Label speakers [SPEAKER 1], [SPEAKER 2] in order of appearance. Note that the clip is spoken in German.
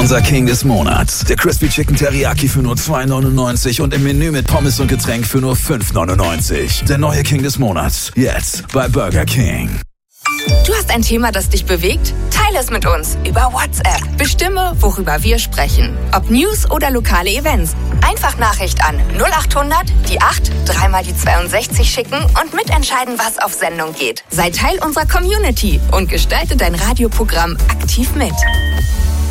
[SPEAKER 1] Unser King des Monats. Der Crispy Chicken Teriyaki für nur $2,99 und im Menü mit Pommes und Getränk für nur $5,99. Der neue King des Monats. Jetzt bei Burger King.
[SPEAKER 2] Du hast ein Thema, das dich bewegt? Teile es mit uns über WhatsApp. Bestimme, worüber wir sprechen. Ob News oder lokale Events. Einfach Nachricht an 0800 die 8 3 mal die 62 schicken und mitentscheiden, was auf Sendung geht. Sei Teil unserer Community und gestalte dein Radioprogramm aktiv mit.